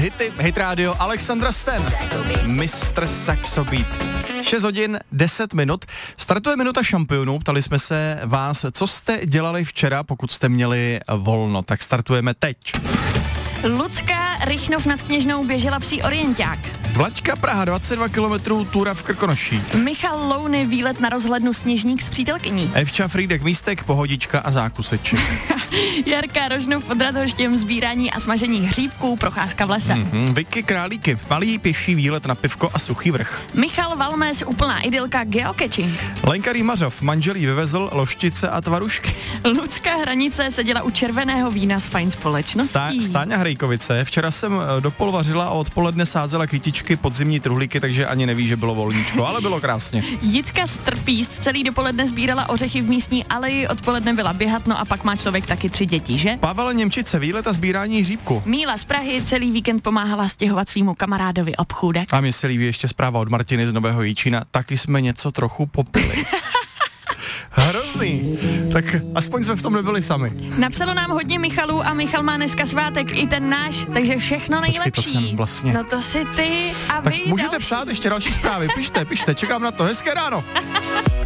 hity, Hit Radio, Alexandra Stan, Mr. Saxo Beat. 6 hodin, 10 minut. Startuje minuta šampionů. Ptali jsme se vás, co jste dělali včera, pokud jste měli volno. Tak startujeme teď. Lucka Rychnov nad Kněžnou běžela psí orienták. Vlaďka Praha, 22 km, túra v Krkonoších. Michal Louny, výlet na rozhlednu Sněžník s přítelkyní. Evča Frýdek, Místek, Pohodička a zákuseči. Jarka Rožnov pod Radhoštěm, sbírání a smažení hříbků, procházka v lese. Vicky Králíky, malý pěší výlet na pivko a Suchý Vrch. Michal Valmes, úplná idylka, geocaching. Lenka Rýmařov, manželí vyvezl loštice a tvarušky. Lucka Hranice seděla u červeného vína s fajn společností. Stáňa Hrejkovice, včera jsem dopol vařila a odpoledne sázela kytičky, podzimní truhlíky, takže ani neví, že bylo volníčko, ale bylo krásně. Jitka Strpíst celý dopoledne sbírala ořechy v místní aleji, odpoledne byla běhat, no a pak má člověk taky 3 děti, že? Pavel Němčice, výlet a sbírání hříbku. Míla z Prahy celý víkend pomáhala stěhovat svýmu kamarádovi obchůdek. A mně se líbí ještě zpráva od Martiny z Nového Jičína, taky jsme něco trochu popili. Hrozný. Tak aspoň jsme v tom nebyli sami. Napsalo nám hodně Michalů a Michal má dneska svátek, i ten náš, takže všechno nejlepší. Počkej, to jsem vlastně. No to si ty a tak vy můžete další. psát ještě další zprávy, pište, čekám na to, hezké ráno.